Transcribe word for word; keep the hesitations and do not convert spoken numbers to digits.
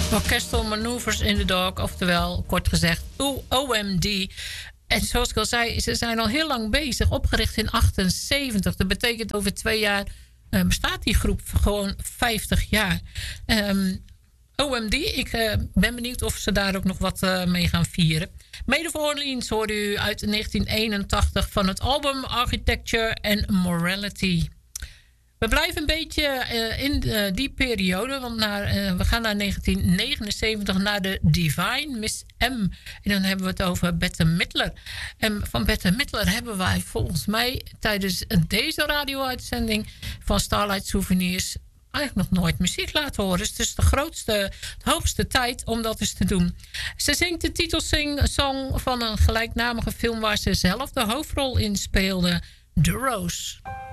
Orchestral Maneuvers in the Dark, oftewel kort gezegd O M D. En zoals ik al zei, ze zijn al heel lang bezig, opgericht in achtenzeventig. Dat betekent over twee jaar uh, bestaat die groep gewoon vijftig jaar. Um, O M D, ik uh, ben benieuwd of ze daar ook nog wat uh, mee gaan vieren. Made of Orleans hoorde u uit negentien eenentachtig van het album Architecture and Morality. We blijven een beetje uh, in uh, die periode, want naar, uh, we gaan naar negentien negenenzeventig, naar de Divine Miss M. En dan hebben we het over Bette Midler. En van Bette Midler hebben wij volgens mij tijdens deze radio-uitzending van Starlight Souvenirs eigenlijk nog nooit muziek laten horen. Dus het is de grootste, de hoogste tijd om dat eens te doen. Ze zingt de titelsong van een gelijknamige film waar ze zelf de hoofdrol in speelde, The Rose.